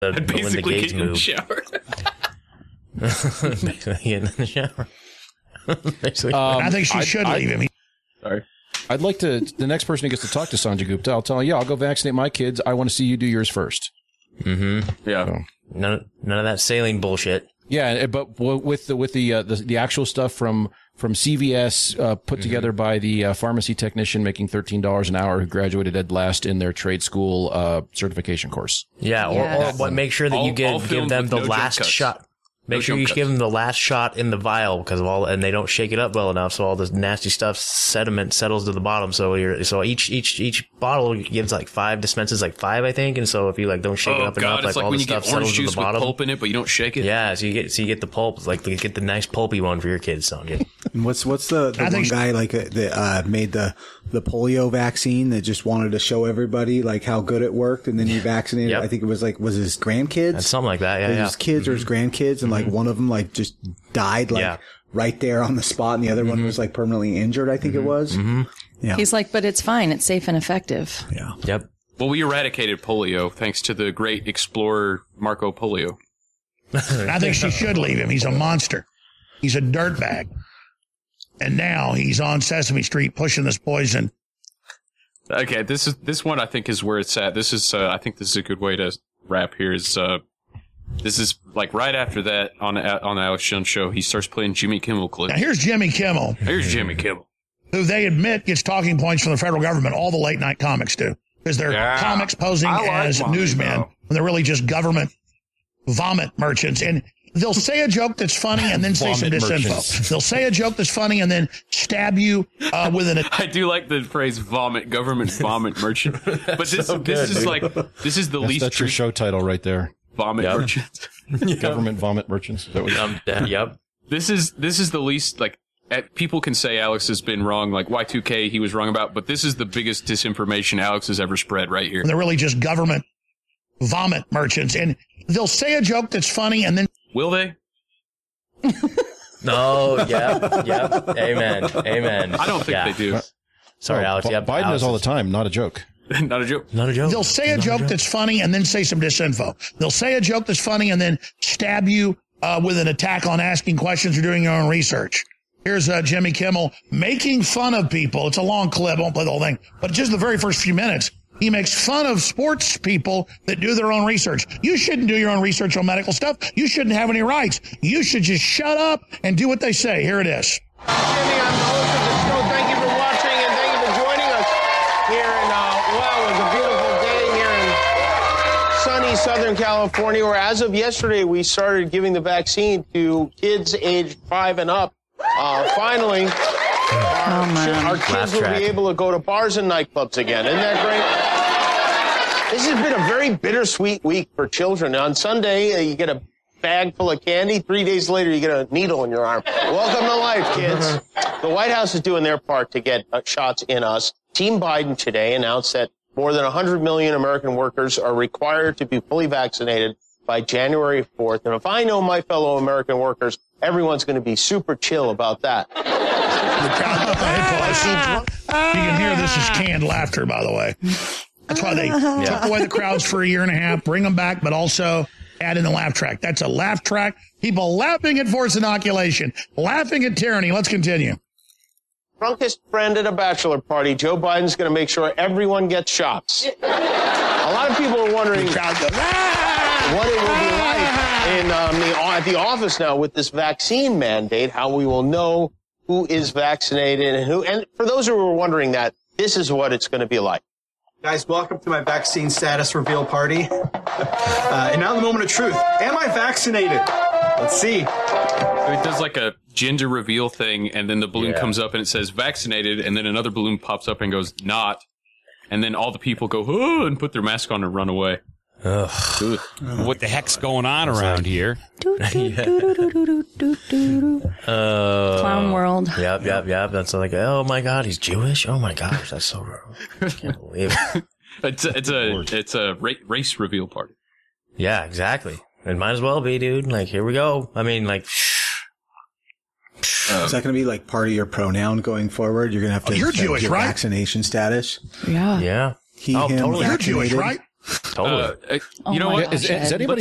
I'd basically get in the shower. Basically getting in the shower. Basically. I think she should leave him. Sorry. I'd like to, the next person who gets to talk to Sanjay Gupta, I'll tell him, I'll go vaccinate my kids. I want to see you do yours first. Mm-hmm. Yeah. So. None of that saline bullshit. Yeah, but with the actual stuff from CVS put together by the pharmacy technician making $13 an hour who graduated dead last in their trade school certification course. Yeah, or make sure that you give them the last shot. Make sure you give them the last shot in the vial because and they don't shake it up well enough, so all this nasty stuff sediment settles to the bottom. So each bottle gives like 5 dispenses, like 5, I think. And so if you don't shake it up enough, it's like all when the you stuff get orange settles to juice the with bottom. pulp in it, but you don't shake it. Yeah, so you get the pulp, you get the nice pulpy one for your kids, Sanjay. And what's the one guy that made the polio vaccine that just wanted to show everybody how good it worked, and then he vaccinated. Yep. I think it was his grandkids. That's something like that. Yeah, his kids or his grandkids, and one of them just died right there on the spot, and the other one was permanently injured. I think it was. Mm-hmm. Yeah. He's like, but it's fine. It's safe and effective. Yeah. Yep. Well, we eradicated polio thanks to the great explorer Marco Polio. I think she should leave him. He's a monster. He's a dirtbag. And now he's on Sesame Street pushing this poison. Okay, this one I think is where it's at. This is I think this is a good way to wrap here. This is right after that on the Alex Jones show, he starts playing Jimmy Kimmel clips. Now here's Jimmy Kimmel. Here's Jimmy Kimmel, who they admit gets talking points from the federal government. All the late night comics do, because they're comics posing as newsmen when they're really just government vomit merchants. And they'll say a joke that's funny and then say some disinfo. They'll say a joke that's funny and then stab you with an. I do like the phrase government vomit merchant. But this is the least. That's your show title right there. Vomit merchants. Government vomit merchants. Yep. This is the least people can say Alex has been wrong, Y2K he was wrong about, but this is the biggest disinformation Alex has ever spread right here. They're really just government vomit merchants, and they'll say a joke that's funny and then. Will they? No, yep. Amen. I don't think they do. Sorry, Alex. Biden is all the time, not a joke. Not a joke. Not a joke. They'll say a joke that's funny and then say some disinfo. They'll say a joke that's funny and then stab you with an attack on asking questions or doing your own research. Here's Jimmy Kimmel making fun of people. It's a long clip. I won't play the whole thing. But just the very first few minutes, he makes fun of sports people that do their own research. You shouldn't do your own research on medical stuff. You shouldn't have any rights. You should just shut up and do what they say. Here it is. Jimmy, I'm the host of the show. Thank you for watching and thank you for joining us here in, it was a beautiful day here in sunny Southern California, where as of yesterday, we started giving the vaccine to kids aged 5 and up. Finally, our kids will be able to go to bars and nightclubs again. Isn't that great? This has been a very bittersweet week for children. On Sunday, you get a bag full of candy. 3 days later, you get a needle in your arm. Welcome to life, kids. The White House is doing their part to get shots in us. Team Biden today announced that more than 100 million American workers are required to be fully vaccinated by January 4th. And if I know my fellow American workers, everyone's going to be super chill about that. You can hear this is canned laughter, by the way. That's why they took away the crowds for a year and a half, bring them back, but also add in the laugh track. That's a laugh track. People laughing at forced inoculation, laughing at tyranny. Let's continue. Drunkest friend at a bachelor party. Joe Biden's going to make sure everyone gets shots. A lot of people are wondering what it will be like at the office now with this vaccine mandate, how we will know who is vaccinated and who. And for those who are wondering that, this is what it's going to be like. Guys, welcome to my vaccine status reveal party. And now the moment of truth. Am I vaccinated? Let's see. It does a gender reveal thing, and then the balloon comes up and it says vaccinated, and then another balloon pops up and goes not. And then all the people go, oh, and put their mask on and run away. Ugh. What the heck's going on around here? Clown world. Yep. That's oh my God, he's Jewish. Oh my gosh, that's so wrong. I can't believe it. It's a race reveal party. Yeah, exactly. It might as well be, dude. Here we go. I mean, is that going to be part of your pronoun going forward? You're going to have to you're Jewish, your right? Vaccination status. Yeah. Yeah. He, him, totally. You're Jewish, right? Totally. You know what? Gosh, is anybody